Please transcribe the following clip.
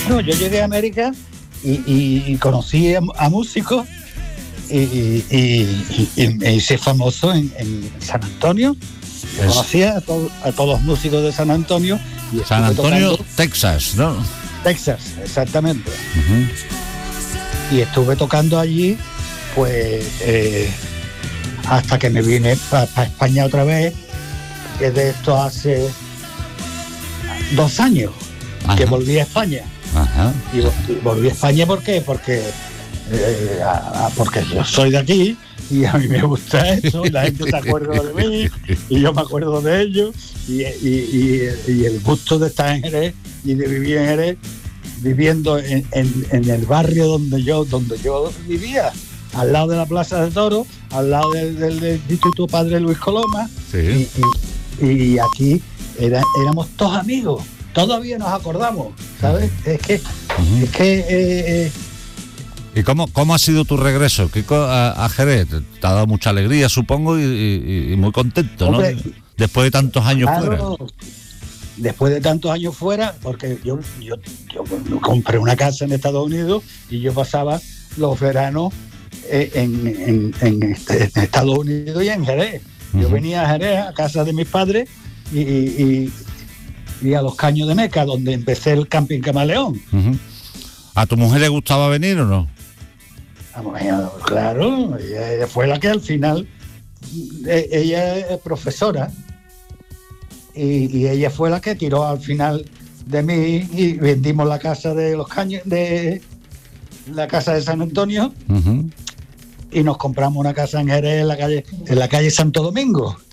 No, yo llegué a América y conocí a músicos y me hice famoso en San Antonio. Yo conocía a todos los músicos de San Antonio. Y San Antonio, Texas, ¿no? Texas, exactamente. Y estuve tocando allí, pues, hasta que me vine para España otra vez, que de esto hace 2 años. Ajá. Que volví a España. Ajá. Y volví a España, ¿por qué? Porque yo soy de aquí y a mí me gusta eso, la gente se acuerda de mí y yo me acuerdo de ellos y el gusto de estar en Jerez y de vivir en Jerez, viviendo en el barrio donde yo vivía, al lado de la Plaza de Toros, al lado del Instituto Padre Luis Coloma. Sí. Y aquí éramos todos amigos. Todavía nos acordamos, ¿sabes? Es que ¿Y cómo ha sido tu regreso, Kiko, a Jerez? Te ha dado mucha alegría, supongo, y muy contento, ¿no? Hombre, después de tantos años fuera. Después de tantos años fuera, porque yo compré una casa en Estados Unidos y yo pasaba los veranos en Estados Unidos y en Jerez. Yo venía a Jerez, a casa de mis padres, y a los Caños de Meca, donde empecé el camping Camaleón. ¿A tu mujer le gustaba venir o no? Claro, ella fue la que al final, ella es profesora, y ella fue la que tiró al final de mí y vendimos la casa de los Caños, de la casa de San Antonio, y nos compramos una casa en Jerez, en la calle Santo Domingo.